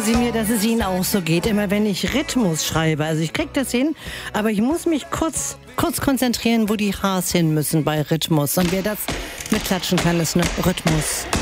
Sie mir, dass es Ihnen auch so geht, immer wenn ich Rhythmus schreibe. Also ich krieg das hin, aber ich muss mich kurz konzentrieren, wo die Hs hin müssen bei Rhythmus. Und wer das mitklatschen kann, ist ein Rhythmus.